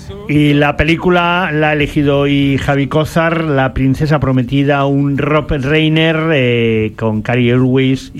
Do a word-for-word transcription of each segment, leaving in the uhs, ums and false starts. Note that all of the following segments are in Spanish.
Y la película la ha elegido hoy Javi Cózar, La princesa prometida, un Rob Reiner eh, con Cary Elwes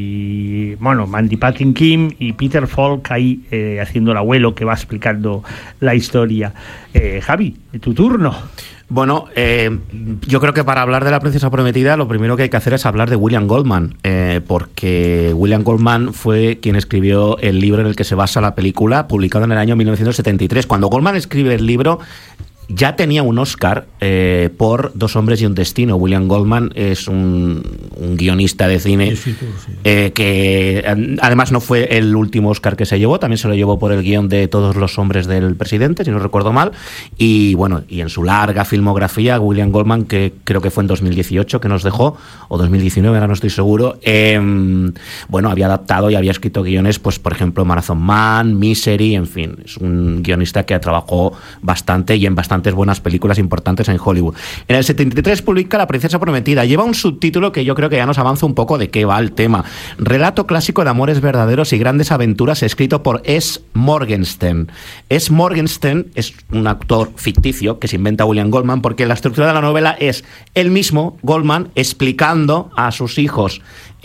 y, bueno, Mandy Patinkin y Peter Falk ahí eh, haciendo el abuelo que va explicando la historia. Eh, Javi, tu turno. Bueno, eh, yo creo que para hablar de La princesa prometida lo primero que hay que hacer es hablar de William Goldman, eh, porque William Goldman fue quien escribió el libro en el que se basa la película, publicado en el año mil novecientos setenta y tres. Cuando Goldman escribe el libro, ya tenía un Oscar eh, por Dos hombres y un destino. William Goldman es un, un guionista de cine sí, sí, sí. Eh, que además no fue el último Oscar que se llevó, también se lo llevó por el guión de Todos los hombres del presidente, si no recuerdo mal. Y bueno, y en su larga filmografía, William Goldman, que creo que fue en dos mil dieciocho que nos dejó, o dos mil diecinueve, ahora no estoy seguro, eh, bueno, había adaptado y había escrito guiones, pues por ejemplo Marathon Man, Misery, en fin, es un guionista que trabajó bastante y en bastante buenas películas importantes en Hollywood. En el setenta y tres publica La princesa prometida. Lleva un subtítulo que yo creo que ya nos avanza un poco de qué va el tema. Relato clásico de amores verdaderos y grandes aventuras, escrito por S. Morgenstern. S. Morgenstern es un actor ficticio que se inventa William Goldman, porque la estructura de la novela es él mismo, Goldman, explicando a sus hijos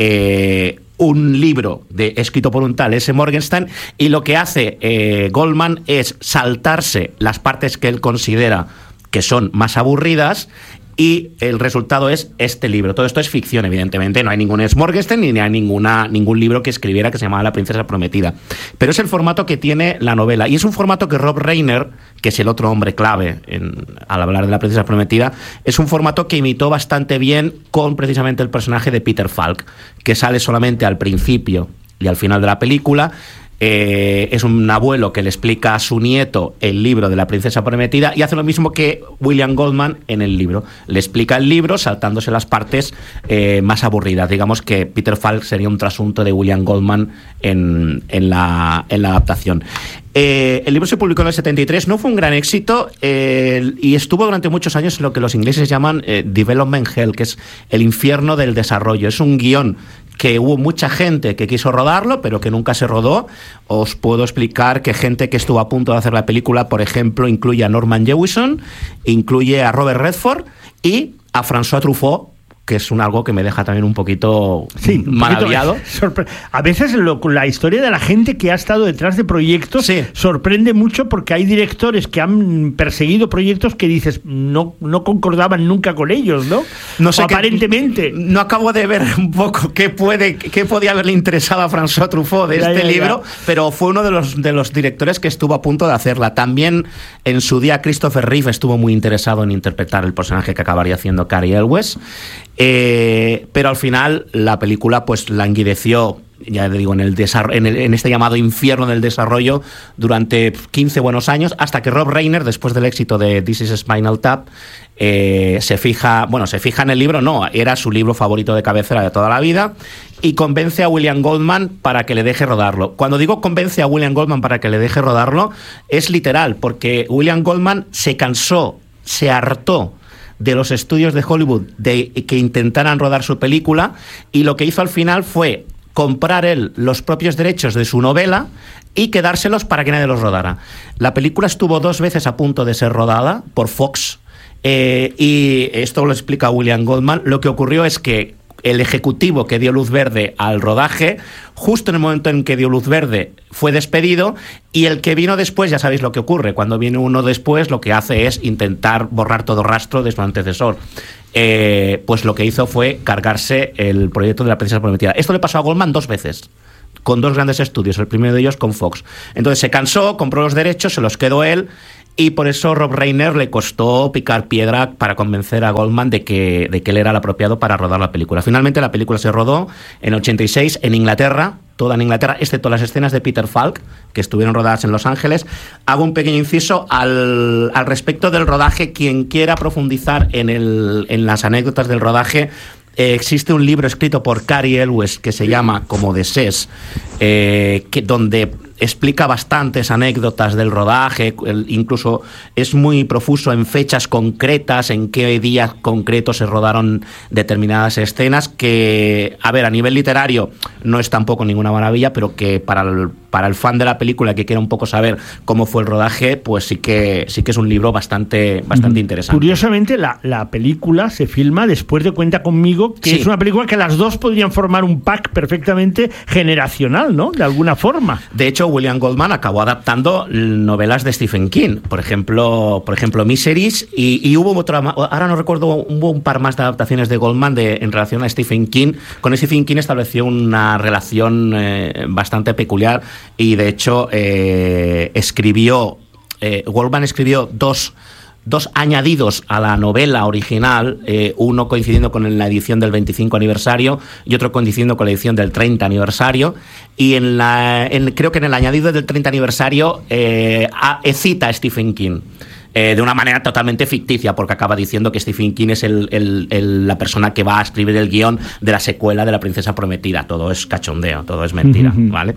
eh, un libro de, escrito por un tal S. Morgenstern, y lo que hace eh, Goldman es saltarse las partes que él considera que son más aburridas, y el resultado es este libro. Todo esto es ficción, evidentemente, no hay ningún S. Morgenstern ni hay ninguna, ningún libro que escribiera que se llamaba La princesa prometida. Pero es el formato que tiene la novela, y es un formato que Rob Reiner, que es el otro hombre clave en, al hablar de La princesa prometida, es un formato que imitó bastante bien con precisamente el personaje de Peter Falk, que sale solamente al principio y al final de la película. Eh, es un abuelo que le explica a su nieto el libro de La princesa prometida, y hace lo mismo que William Goldman en el libro. Le explica el libro saltándose las partes eh, más aburridas. Digamos que Peter Falk sería un trasunto de William Goldman en, en, la, en la adaptación. Eh, el libro se publicó en el setenta y tres, no fue un gran éxito eh, y estuvo durante muchos años en lo que los ingleses llaman eh, Development Hell, que es el infierno del desarrollo. Es un guión que hubo mucha gente que quiso rodarlo, pero que nunca se rodó. Os puedo explicar que gente que estuvo a punto de hacer la película, por ejemplo, incluye a Norman Jewison, incluye a Robert Redford y a François Truffaut, que es un algo que me deja también un poquito sí, maravillado. Sorpre- a veces lo, la historia de la gente que ha estado detrás de proyectos sí. sorprende mucho, porque hay directores que han perseguido proyectos que dices no, no concordaban nunca con ellos, ¿no? No sé, aparentemente. Que, no acabo de ver un poco qué puede, qué podía haberle interesado a François Truffaut de ya, este ya, libro, ya. pero fue uno de los, de los directores que estuvo a punto de hacerla. También en su día Christopher Reeve estuvo muy interesado en interpretar el personaje que acabaría haciendo Cary Elwes. Eh, pero al final la película pues languideció, ya digo, en el, desarro- en, el en este llamado infierno del desarrollo durante quince buenos años, hasta que Rob Reiner, después del éxito de This is Spinal Tap, eh, se fija, bueno, se fija en el libro, no, era su libro favorito de cabecera de toda la vida, y convence a William Goldman para que le deje rodarlo. Cuando digo convence a William Goldman para que le deje rodarlo, es literal, porque William Goldman se cansó, se hartó de los estudios de Hollywood de que intentaran rodar su película, y lo que hizo al final fue comprar él los propios derechos de su novela y quedárselos para que nadie los rodara. La película estuvo dos veces a punto de ser rodada por Fox, eh, y esto lo explica William Goldman. Lo que ocurrió es que el ejecutivo que dio luz verde al rodaje, justo en el momento en que dio luz verde, fue despedido, y el que vino después, ya sabéis lo que ocurre, cuando viene uno después lo que hace es intentar borrar todo rastro de su antecesor. Eh, pues lo que hizo fue cargarse el proyecto de La princesa prometida. Esto le pasó a Goldman dos veces, con dos grandes estudios, el primero de ellos con Fox. Entonces se cansó, compró los derechos, se los quedó él, y por eso Rob Reiner le costó picar piedra para convencer a Goldman de que, de que él era el apropiado para rodar la película. Finalmente la película se rodó en ochenta y seis en Inglaterra, toda en Inglaterra, excepto las escenas de Peter Falk, que estuvieron rodadas en Los Ángeles. Hago un pequeño inciso al, al respecto del rodaje. Quien quiera profundizar en, el, en las anécdotas del rodaje, Eh, existe un libro escrito por Cary Elwes que se llama Como de Ses, eh, que, donde explica bastantes anécdotas del rodaje, el, incluso es muy profuso en fechas concretas, en qué días concretos se rodaron determinadas escenas, que, a ver, a nivel literario no es tampoco ninguna maravilla, pero que para el, para el fan de la película que quiera un poco saber cómo fue el rodaje, pues sí que sí que es un libro bastante, bastante interesante. Curiosamente, la, la película se filma después de Cuenta conmigo, que sí. es una película que las dos podrían formar un pack perfectamente generacional, ¿no? De alguna forma. De hecho, William Goldman acabó adaptando novelas de Stephen King, por ejemplo, por ejemplo Miseries, y, y hubo otra, ahora no recuerdo, hubo un par más de adaptaciones de Goldman de, en relación a Stephen King. Con Stephen King estableció una relación eh, bastante peculiar y de hecho eh, escribió, eh, Goldman escribió dos dos añadidos a la novela original, eh, uno coincidiendo con la edición del veinticinco aniversario y otro coincidiendo con la edición del treinta aniversario, y en la, en, creo que en el añadido del treinta aniversario eh, a, cita a Stephen King. Eh, de una manera totalmente ficticia, porque acaba diciendo que Stephen King es el, el, el, la persona que va a escribir el guión de la secuela de La Princesa Prometida. Todo es cachondeo, todo es mentira, uh-huh. ¿vale?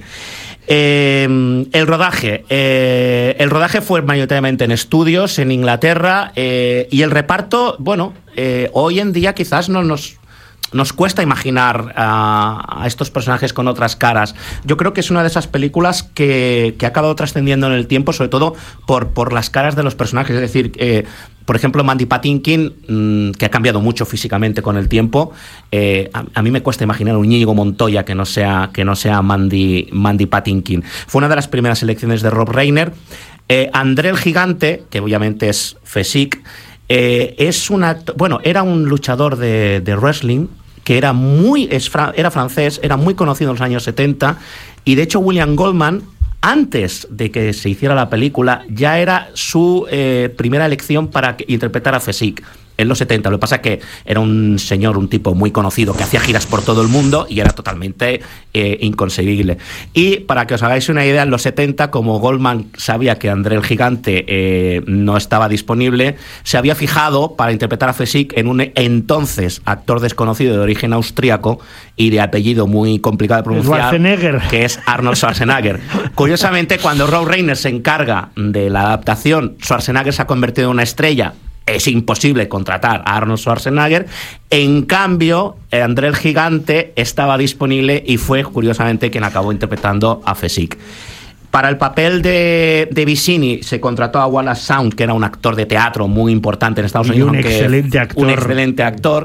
Eh, el rodaje eh, el rodaje fue mayoritariamente en estudios en Inglaterra, eh, y el reparto, bueno, eh, hoy en día quizás no nos Nos cuesta imaginar a, a estos personajes con otras caras. Yo creo que es una de esas películas que, que ha acabado trascendiendo en el tiempo, sobre todo por, por las caras de los personajes. Es decir, eh, por ejemplo, Mandy Patinkin, mmm, que ha cambiado mucho físicamente con el tiempo. Eh, a, a mí me cuesta imaginar un Íñigo Montoya que no sea, que no sea Mandy, Mandy Patinkin. Fue una de las primeras elecciones de Rob Reiner. Eh, André el Gigante, que obviamente es Fesic, eh, es una, bueno, era un luchador de, de wrestling que era muy era francés, era muy conocido en los años setenta, y de hecho William Goldman, antes de que se hiciera la película, ya era su eh, primera elección para interpretar a Fesic en los setenta. Lo que pasa es que era un señor, un tipo muy conocido que hacía giras por todo el mundo y era totalmente eh, inconseguible. Y para que os hagáis una idea, en los setenta, como Goldman sabía que André el Gigante eh, no estaba disponible, se había fijado para interpretar a Fesic en un entonces actor desconocido de origen austríaco y de apellido muy complicado de pronunciar, que es Arnold Schwarzenegger. Curiosamente, cuando Rob Reiner se encarga de la adaptación, Schwarzenegger se ha convertido en una estrella. Es imposible contratar a Arnold Schwarzenegger. En cambio, André el Gigante estaba disponible y fue, curiosamente, quien acabó interpretando a Fesic. Para el papel de, de Vicini se contrató a Wallace Shawn, que era un actor de teatro muy importante en Estados Unidos. Y un excelente actor. Un excelente actor,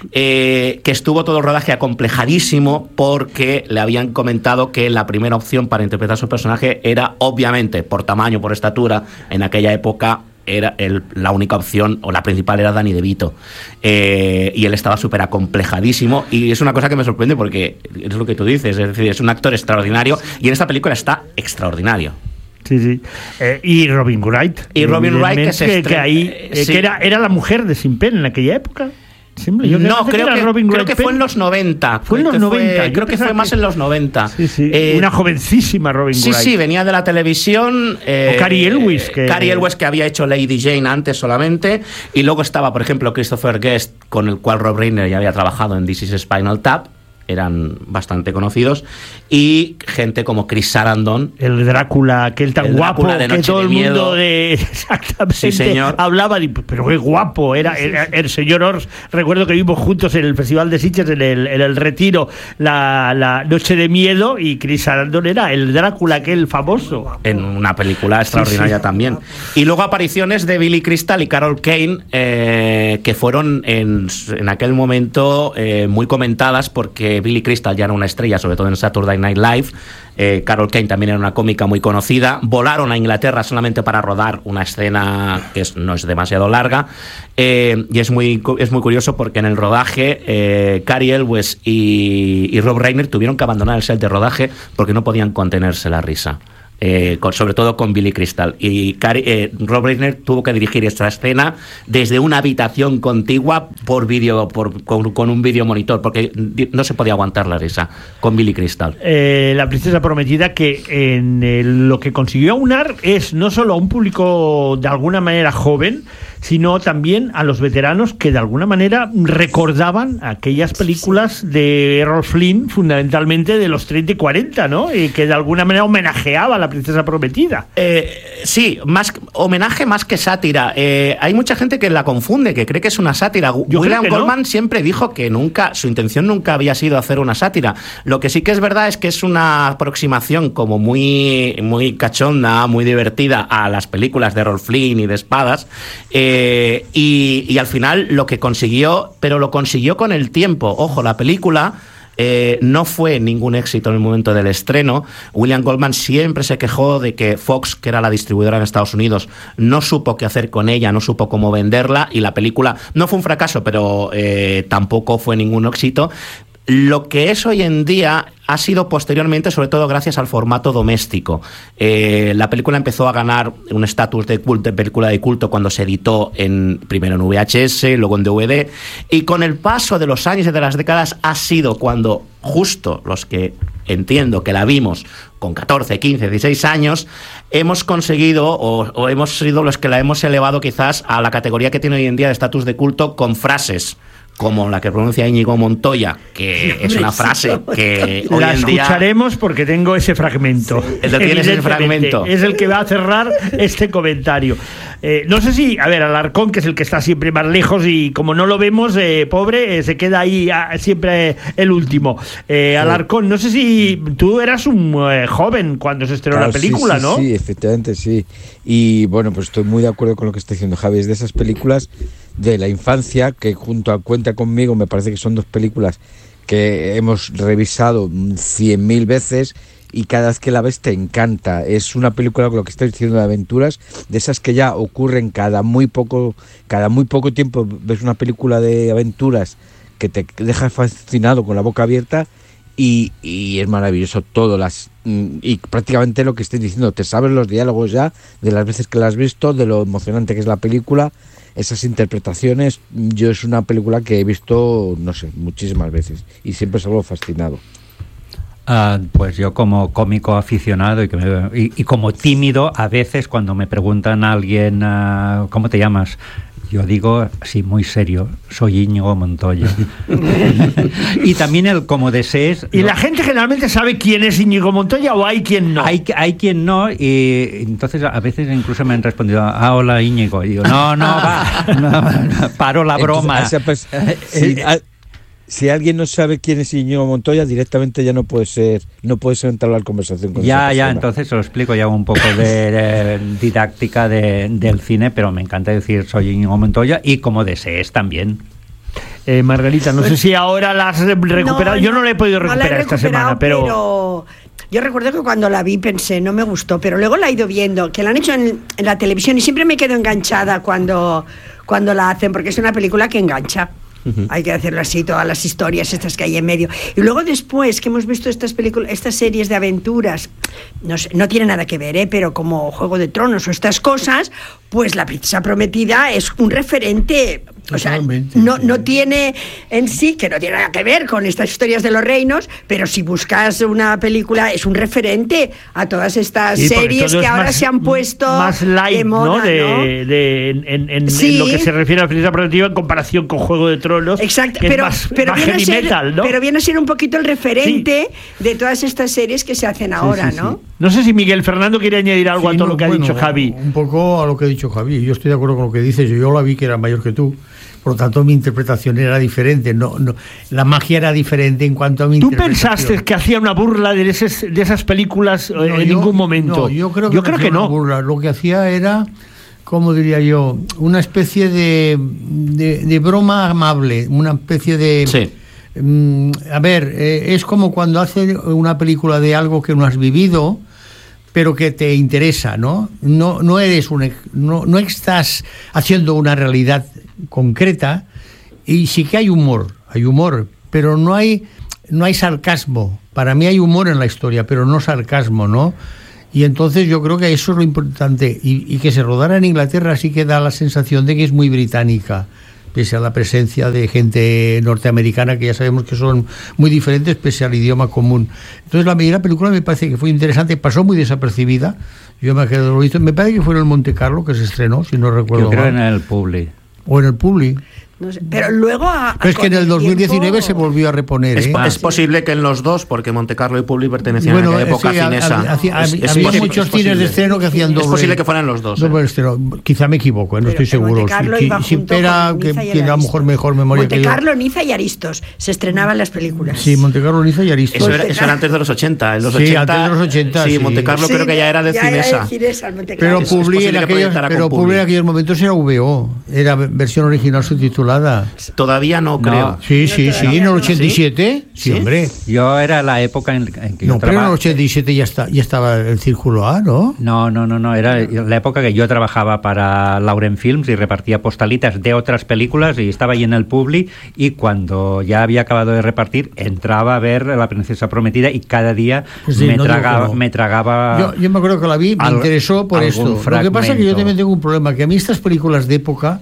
eh, que estuvo todo el rodaje acomplejadísimo porque le habían comentado que la primera opción para interpretar a su personaje era, obviamente, por tamaño, por estatura, en aquella época era el, la única opción, o la principal era Danny DeVito, eh, y él estaba súper acomplejadísimo, y es una cosa que me sorprende porque es lo que tú dices, es decir, es un actor extraordinario y en esta película está extraordinario. Sí, sí. Eh, y Robin Wright. Y Robin Wright, que, se que, estre... que ahí eh, sí. que era, era la mujer de Sin Pen en aquella época. Siempre, yo no, creo que, que, creo que fue en los noventa. Fue en los noventa. Fue, creo que fue más en los noventa. Sí, sí. Eh, Una jovencísima Robin sí, Wright. Sí, sí, venía de la televisión. Eh, o Cary Elwes. Que... Cary Elwes, que había hecho Lady Jane antes solamente. Y luego estaba, por ejemplo, Christopher Guest, con el cual Rob Reiner ya había trabajado en This is Spinal Tap. Eran bastante conocidos, y gente como Chris Sarandon, el Drácula, aquel tan el guapo de que todo de el miedo. mundo de exactamente sí, señor. hablaba de, pero qué guapo era, sí, era el señor Ors. Recuerdo que vimos juntos en el Festival de Sitges, en el, en el Retiro, la, la Noche de Miedo, y Chris Sarandon era el Drácula, aquel famoso, en una película extraordinaria, sí, sí, también. Y luego apariciones de Billy Crystal y Carol Kane, eh, que fueron en, en aquel momento eh, muy comentadas, porque Billy Crystal ya era una estrella, sobre todo en Saturday Night Live. eh, Carol Kane también era una cómica muy conocida. Volaron a Inglaterra solamente para rodar una escena que es, no es demasiado larga, eh, y es muy, es muy curioso porque en el rodaje eh, Cary Elwes y, y Rob Reiner tuvieron que abandonar el set de rodaje porque no podían contenerse la risa. eh, con, sobre todo con Billy Crystal. Y Cary, eh, Rob Reiner tuvo que dirigir esta escena desde una habitación contigua por vídeo, por, con, con un vídeo monitor, porque no se podía aguantar la risa con Billy Crystal. Eh, la princesa prometida, que en el, lo que consiguió aunar es no solo a un público de alguna manera joven, sino también a los veteranos que de alguna manera recordaban aquellas películas de Errol Flynn, fundamentalmente de los treinta y cuarenta, ¿no? Y que de alguna manera homenajeaba a la princesa prometida. Eh, sí, más homenaje más que sátira. Eh, hay mucha gente que la confunde, que cree que es una sátira. Yo William Goldman no. siempre dijo que nunca, su intención nunca había sido hacer una sátira. Lo que sí que es verdad es que es una aproximación como muy, muy cachonda, muy divertida a las películas de Errol Flynn y de espadas. Eh, Eh, y, y al final lo que consiguió, pero lo consiguió con el tiempo. Ojo, la película eh, no fue ningún éxito en el momento del estreno. William Goldman siempre se quejó de que Fox, que era la distribuidora en Estados Unidos, no supo qué hacer con ella, no supo cómo venderla, y la película no fue un fracaso, pero eh, tampoco fue ningún éxito. Lo que es hoy en día ha sido posteriormente, sobre todo gracias al formato doméstico. Eh, la película empezó a ganar un estatus de culto, de película de culto, cuando se editó en, primero en V H S, luego en D V D, y con el paso de los años y de las décadas ha sido cuando justo los que entiendo que la vimos con catorce, quince, dieciséis años, hemos conseguido o, o hemos sido los que la hemos elevado quizás a la categoría que tiene hoy en día de estatus de culto, con frases como la que pronuncia Íñigo Montoya, que es una frase que hoy la en día... escucharemos porque tengo ese fragmento. Sí, tienes ese fragmento. Es el que va a cerrar este comentario. Eh, no sé si, a ver, Alarcón, que es el que está siempre más lejos y como no lo vemos, eh, pobre, eh, se queda ahí a, siempre el último. Eh, Alarcón, no sé si tú eras un eh, joven cuando se estrenó claro, la película, sí, sí, ¿no? Sí, efectivamente, sí. Y bueno, pues estoy muy de acuerdo con lo que está diciendo Javi. Es de esas películas de la infancia que junto a Cuenta conmigo me parece que son dos películas que hemos revisado cien mil veces y cada vez que la ves te encanta. Es una película, con lo que estoy diciendo, de aventuras, de esas que ya ocurren cada muy poco, cada muy poco tiempo. Ves una película de aventuras que te deja fascinado con la boca abierta y, y es maravilloso todo, las y prácticamente lo que estoy diciendo, te sabes los diálogos ya de las veces que la has visto, de lo emocionante que es la película, esas interpretaciones. Yo es una película que he visto, no sé, muchísimas veces y siempre salgo fascinado. Uh, pues yo como cómico aficionado y, que me, y, y como tímido, a veces cuando me preguntan a alguien uh, ¿cómo te llamas? Yo digo, sí, muy serio, soy Íñigo Montoya. Y también el como desees... ¿Y no, la gente generalmente sabe quién es Íñigo Montoya o hay quien no? Hay, hay quien no, y entonces a veces incluso me han respondido, ah, hola Íñigo. Y digo, no, no, va, no, no, paro la broma. Entonces, si, si alguien no sabe quién es Íñigo Montoya, directamente ya no puede ser, no puedes entablar la conversación con ya, esa ya, persona. entonces os explico ya un poco de, de didáctica de, del cine, pero me encanta decir soy Íñigo Montoya y como desees también. Eh, Margarita, no sé si ahora la has recuperado. No, yo no la he podido no recuperar la he esta semana, pero... pero... Yo recuerdo que cuando la vi pensé, no me gustó, pero luego la he ido viendo, que la han hecho en, en la televisión y siempre me quedo enganchada cuando, cuando la hacen, porque es una película que engancha. Uh-huh. Hay que hacerlo así, todas las historias estas que hay en medio. Y luego después que hemos visto estas películas, estas series de aventuras, no sé, no tiene nada que ver, ¿eh? Pero como Juego de Tronos o estas cosas, pues La Princesa Prometida es un referente. O sea, no, no tiene en sí, que no tiene nada que ver con estas historias de los reinos, pero si buscas una película, es un referente a todas estas sí, series que ahora más, se han puesto más light, de moda, ¿no? De, ¿no? De, en, en, sí. en lo que se refiere a la Princesa Prometida en comparación con Juego de Tronos. Exacto, que pero, es más, pero, más viene heavy ser, metal, ¿no? Pero viene a ser un poquito el referente sí. de todas estas series que se hacen ahora, sí, sí, ¿no? Sí. No sé si Miguel Fernando quiere añadir algo sí, a todo no, lo que bueno, ha dicho Javi. Un poco a lo que ha dicho Javi. Yo estoy de acuerdo con lo que dices. Yo la vi que era mayor que tú. Por lo tanto, mi interpretación era diferente. No, no, la magia era diferente en cuanto a mi ¿Tú interpretación. ¿Tú pensaste que hacía una burla de, ese, de esas películas no, en yo, ningún momento? No, yo creo que, yo no, creo que no. Burla. Lo que hacía era, ¿cómo diría yo? Una especie de, de, de broma amable. Una especie de... Sí. Um, a ver, eh, es como cuando haces una película de algo que no has vivido, pero que te interesa, ¿no? No, no eres un, no, no estás haciendo una realidad concreta, y sí que hay humor, hay humor, pero no hay, no hay sarcasmo. Para mí hay humor en la historia, pero no sarcasmo, ¿no? Y entonces yo creo que eso es lo importante. Y, y que se rodara en Inglaterra sí que da la sensación de que es muy británica, pese a la presencia de gente norteamericana, que ya sabemos que son muy diferentes, pese al idioma común. Entonces la, la película me parece que fue interesante, pasó muy desapercibida. Yo me quedé, me parece que fue en el Monte Carlo que se estrenó, si no recuerdo Yo creo mal. en el Publi. O en el Publi. No sé, pero luego a, Pero es que en el dos mil diecinueve tiempo... se volvió a reponer. Es, ¿eh? es posible que en los dos, porque Monte Carlo y Publi pertenecían Bueno, a aquella época sí, a- finesa. a- hacía- Es- es había posi- muchos es cines posible. de estreno que hacían doble. Es posible que fueran los dos. ¿eh? doble estreno. Quizá me equivoco, ¿eh? no Pero estoy en seguro. Monte Carlo Si- iba si junto Pera, con que Niza y el tiene a lo mejor Aristo. mejor memoria Monte que yo. Carlo, Niza y Aristos se estrenaban las películas. Sí, Monte Carlo, Niza y Aristos. Eso era, eso era antes de los ochenta. En los Sí, ochenta antes de los ochenta, Sí, sí. Monte Carlo Sí, creo que ya era de ya Cinesa. de Cinesa, el Monte Pero Carlo. Es- es Publi, en posible que aquellos, proyectara con pero Publi. Publi en aquellos momentos era V O, era versión original subtitulada. Todavía no, creo. Sí, sí, sí, en el no. ochenta y siete, sí, ¿Sí? hombre. Yo era la época en, en que No, yo pero en el trabajaba. ochenta y siete ya, está, ya estaba el Círculo A, ¿no? No, no, no, no, era la época que yo trabajaba para Lauren Films y repartía postalitas de otras películas y estaba ahí en el Publi, y cuando ya había acabado de repartir entraba a ver La Princesa Prometida y cada día Sí, me, no digo tragaba, que no. me tragaba... Yo, yo me acuerdo que la vi, me al- interesó por esto. algún Lo que pasa es que yo fragmento. también tengo un problema, que a mí estas películas de época,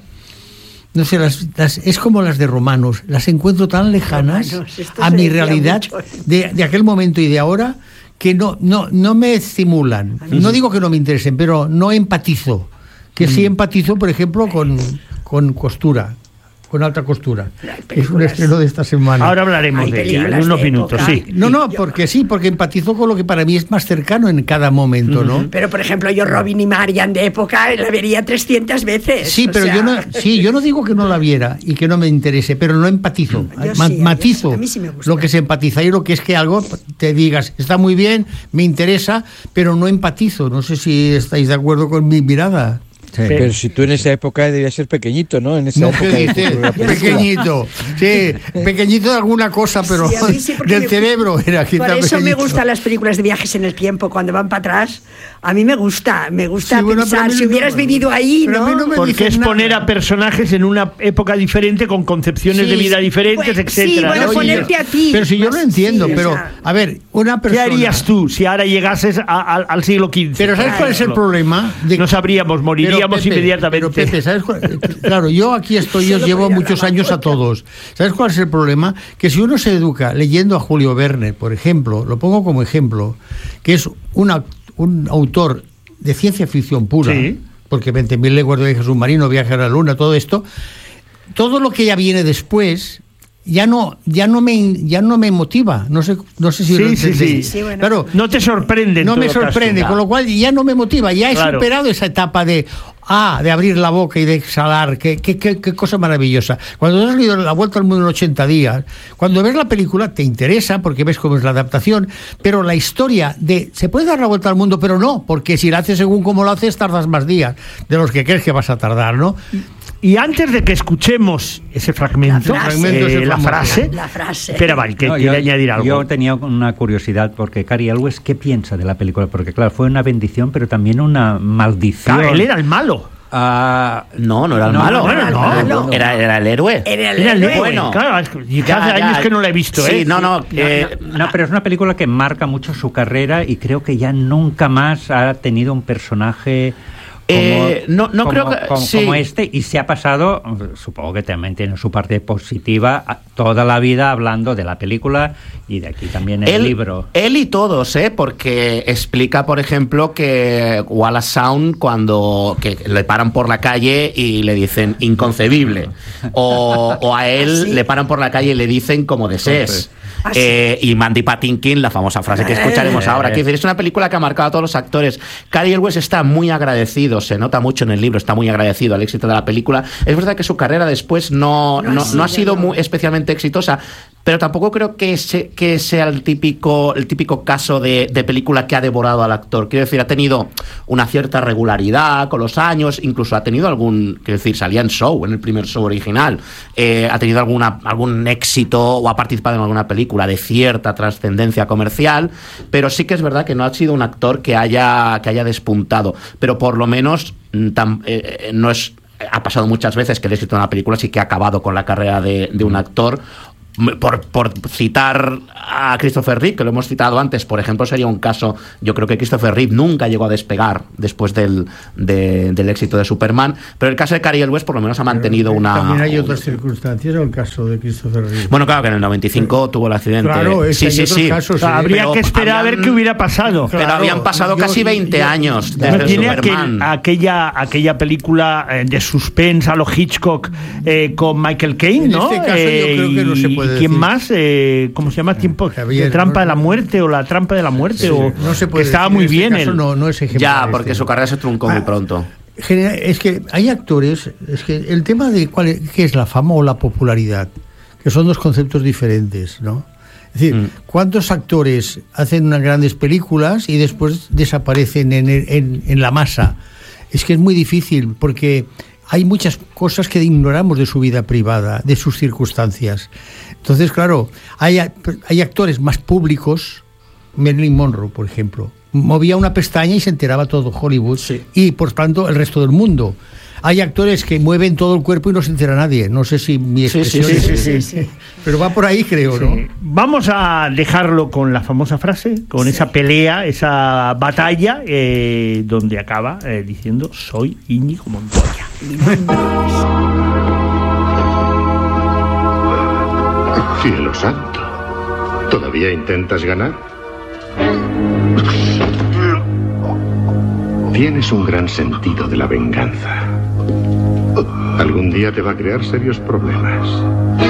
no sé, las, las- es como las de Romanos, las encuentro tan lejanas Romanos, esto a se mi decía realidad mucho. de, de aquel momento y de ahora, que no, no, no me estimulan. No digo que no me interesen, pero no empatizo. Que sí empatizo, por ejemplo, con, con Costura, con Alta Costura. Hay Es un películas. estreno de esta semana. Ahora hablaremos Hay de ella en películas unos de minutos, época. sí. No, no, porque sí, porque empatizo con lo que para mí es más cercano en cada momento, ¿no? Pero, por ejemplo, yo Robin y Marian de época la vería trescientas veces. Sí, o pero sea, yo no, sí, yo no digo que no la viera y que no me interese, pero no empatizo, Yo ma- sí, a- matizo a mí sí me gusta. lo que se empatiza y lo que es que algo te digas, está muy bien, me interesa, pero no empatizo. No sé si estáis de acuerdo con mi mirada. Sí. Pero si tú en esa época debías ser pequeñito, ¿no? En esa No, época ¿qué de dices? Círculo A. Pequeñito, sí, pequeñito de alguna cosa, pero Sí, a mí sí, porque del me- cerebro era quizá Por eso me pequeñito. gustan las películas de viajes en el tiempo, cuando van para atrás. A mí me gusta, me gusta Sí, bueno, pero a pensar, mí si no- hubieras vivido ahí, pero a ¿no? mí no me Porque dices es poner nada. a personajes en una época diferente, con concepciones Sí, de vida diferentes, pues, etcétera. sí, bueno, ¿no? Y- ponerte a ti. Pero si yo más- lo entiendo, sí, o pero sea, a ver, una ¿Qué persona... harías tú si ahora llegases a- a- al siglo quince? Pero ¿sabes cuál es el problema? De- No sabríamos, moriríamos Pero, Pepe, inmediatamente. Pero Pepe, ¿sabes cuál? Claro, yo aquí estoy, yo Solo llevo podría muchos hablar años a todos. ¿Sabes cuál es el problema? Que si uno se educa leyendo a Julio Verne, por ejemplo, lo pongo como ejemplo, que es una- un autor de ciencia ficción pura, Sí. porque veinte mil leguas de viaje submarino, viaje a la luna, todo esto, todo lo que ya viene después ya no ya no me ya no me motiva, no sé no sé si Sí, lo sí, entendéis. sí. Sí, bueno. Claro, No te sorprende. en no me todo caso. sorprende, con lo cual ya no me motiva, ya he Claro. superado esa etapa de ah, de abrir la boca y de exhalar, qué, qué, qué, qué cosa maravillosa. Cuando has leído La Vuelta al Mundo en ochenta días, cuando ves la película te interesa porque ves cómo es la adaptación, pero la historia de se puede dar la vuelta al mundo, pero no, porque si la haces según cómo lo haces tardas más días de los que crees que vas a tardar, ¿no? Y antes de que escuchemos ese fragmento, La frase. eh, la Ese frase, La frase. espera, Val, que No, quiere yo, añadir algo. yo tenía una curiosidad porque Cary Elwes, ¿qué piensa de la película? Porque claro, fue una bendición, pero también una maldición. Claro, él era el malo. Ah, No, no era el No, malo. no era el malo. Era, era el héroe. Era el Era el héroe. bueno. Claro, es que- y hace Ya, ya. años que no la he visto, Sí, ¿eh? no, no. no, eh, no, no, pero es una película que marca mucho su carrera y creo que ya nunca más ha tenido un personaje como, Eh, no- no como- creo que- como, sí. como este, y se ha pasado, supongo que también tiene su parte positiva, a- toda la vida hablando de la película y de aquí también el él, libro. Él y todos, ¿eh? Porque explica, por ejemplo, que Wallace Sound, cuando que le paran por la calle y le dicen inconcebible, o, o a él ¿Ah, sí? le paran por la calle y le dicen como desees. ¿Ah, sí? Eh, y Mandy Patinkin, la famosa frase que escucharemos Eh. ahora. Quiero decir, es una película que ha marcado a todos los actores. Cary Elwes está muy agradecido, se nota mucho en el libro, está muy agradecido al éxito de la película. Es verdad que su carrera después no, No ha no, no ha sido, sido no. muy especialmente exitosa, pero tampoco creo que, se- que sea el típico, el típico caso de, de película que ha devorado al actor. Quiero decir, ha tenido una cierta regularidad con los años, incluso ha tenido algún, quiero decir, salía en show, en el primer show original, eh, ha tenido alguna, algún éxito o ha participado en alguna película de cierta trascendencia comercial, pero sí que es verdad que no ha sido un actor que haya, que haya despuntado, pero por lo menos mm, tam- eh, no es... Ha pasado muchas veces que el éxito de una película sí que ha acabado con la carrera de, de un actor, Por, por citar a Christopher Reeve, que lo hemos citado antes, por ejemplo, sería un caso, yo creo que Christopher Reeve nunca llegó a despegar después del, de, del éxito de Superman, pero el caso de Cary Elwes por lo menos ha mantenido pero, una... También hay otras circunstancias, o el caso de Christopher Reeve. Bueno, claro, que en el noventa y cinco pero, tuvo el accidente. Claro, es sí, que sí, hay otros sí. casos, o sea, sí. habría Pero que esperar habían, a ver qué hubiera pasado. Pero Claro, habían pasado yo, casi veinte yo, años yo, desde No tiene Superman. aquel, aquella, aquella película eh, de suspense a lo Hitchcock eh, con Michael Caine, En ¿no? este caso yo Eh, creo que no se puede ¿Y quién decir. más? Eh, ¿Cómo se llama? Tiempo Javier, de trampa no, de la no, muerte o la trampa de la muerte Sí, o no se puede que estaba decir, muy en este bien caso él. no, no es ejemplar. Ya, porque este. su carrera se truncó Ah, muy pronto. Genera- es que hay actores, es que el tema de cuál es, qué es la fama o la popularidad, que son dos conceptos diferentes, ¿no? Es decir, Mm. ¿cuántos actores hacen unas grandes películas y después desaparecen en, el- en, en la masa? Es que es muy difícil porque hay muchas cosas que ignoramos de su vida privada, de sus circunstancias. Entonces, claro, hay, a- hay actores más públicos, Marilyn Monroe, por ejemplo, movía una pestaña y se enteraba todo Hollywood y, por tanto, el resto del mundo. Hay actores que mueven todo el cuerpo y no se entera nadie. No sé si mi Sí, expresión sí, sí, es- sí, sí. Pero va por ahí, creo, Sí. ¿no? Vamos a dejarlo con la famosa frase, con esa pelea, esa batalla, eh, donde acaba eh, diciendo: soy Íñigo Montoya. Cielo santo. ¿Todavía intentas ganar? Tienes un gran sentido de la venganza. Algún día te va a crear serios problemas.